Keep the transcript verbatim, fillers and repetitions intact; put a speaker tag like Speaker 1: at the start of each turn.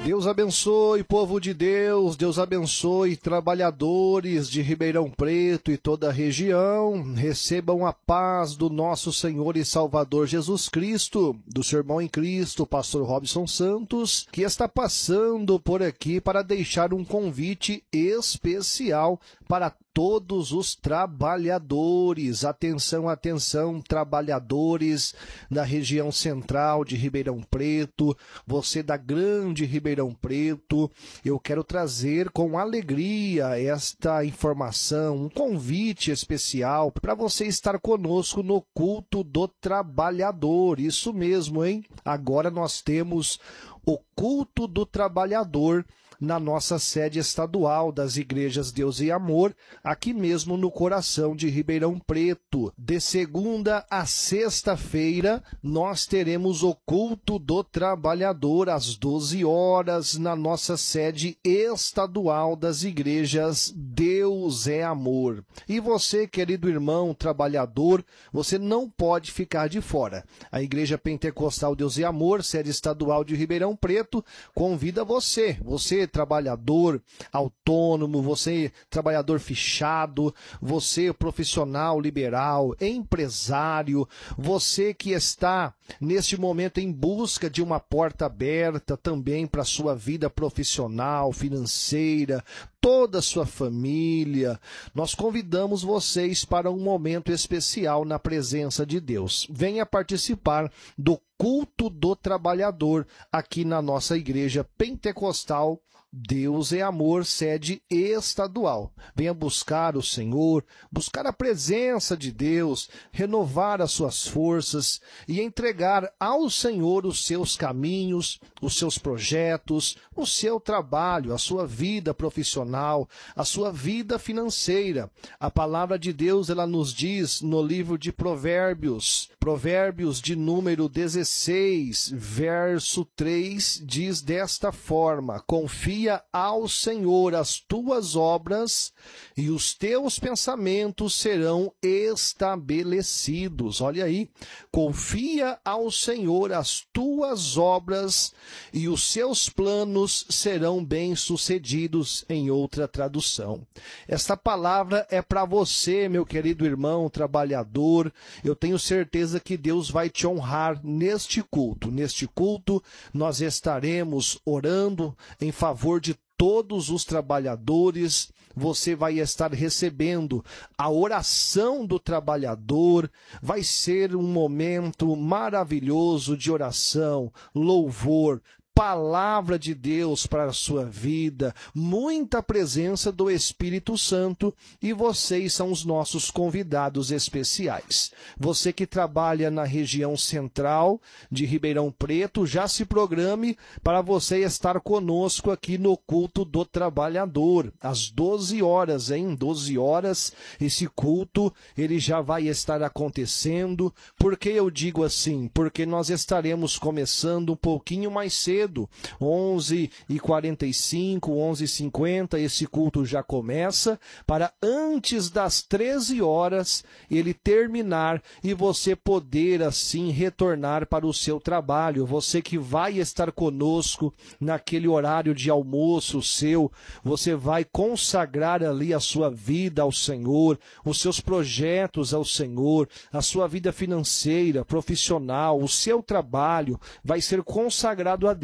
Speaker 1: Deus abençoe, povo de Deus, Deus abençoe, trabalhadores de Ribeirão Preto e toda a região, recebam a paz do nosso Senhor e Salvador Jesus Cristo, do seu irmão em Cristo, pastor Robson Santos, que está passando por aqui para deixar um convite especial para todos os trabalhadores. Atenção, atenção, trabalhadores da região central de Ribeirão Preto, você da grande Ribeirão Preto, eu quero trazer com alegria esta informação, um convite especial para você estar conosco no culto do trabalhador. Isso mesmo, hein? Agora nós temos o culto do trabalhador na nossa sede estadual das Igrejas Deus e Amor, aqui mesmo no coração de Ribeirão Preto. De segunda a sexta-feira, nós teremos o culto do trabalhador às doze horas na nossa sede estadual das Igrejas Deus é Amor. E você, querido irmão trabalhador, você não pode ficar de fora. A Igreja Pentecostal Deus e Amor, sede estadual de Ribeirão Preto, convida você, você trabalhador autônomo, você trabalhador fichado, você profissional liberal, empresário, você que está neste momento em busca de uma porta aberta também para a sua vida profissional, financeira, toda a sua família, nós convidamos vocês para um momento especial na presença de Deus. Venha participar do culto do trabalhador aqui na nossa igreja pentecostal Deus é Amor, sede estadual. Venha buscar o Senhor, buscar a presença de Deus, renovar as suas forças e entregar ao Senhor os seus caminhos, os seus projetos, o seu trabalho, a sua vida profissional, a sua vida financeira. A palavra de Deus, ela nos diz no livro de Provérbios, Provérbios de número dezesseis, verso três, diz desta forma: confia ao Senhor as tuas obras e os teus pensamentos serão estabelecidos. Olha aí, confia ao Senhor as tuas obras e os seus planos serão bem-sucedidos, em outra tradução. Esta palavra é para você, meu querido irmão trabalhador. Eu tenho certeza que Deus vai te honrar neste culto. Neste culto, nós estaremos orando em favor de todos os trabalhadores. Você vai estar recebendo a oração do trabalhador. Vai ser um momento maravilhoso de oração, louvor, palavra de Deus para a sua vida, muita presença do Espírito Santo, e vocês são os nossos convidados especiais. Você que trabalha na região central de Ribeirão Preto, já se programe para você estar conosco aqui no culto do trabalhador, às doze horas, hein? doze horas, esse culto, ele já vai estar acontecendo. Por que eu digo assim? Porque nós estaremos começando um pouquinho mais cedo, onze e quarenta e cinco, onze e cinquenta, esse culto já começa, para antes das treze horas ele terminar e você poder assim retornar para o seu trabalho. Você que vai estar conosco naquele horário de almoço seu, você vai consagrar ali a sua vida ao Senhor, os seus projetos ao Senhor, a sua vida financeira, profissional, o seu trabalho vai ser consagrado a Deus.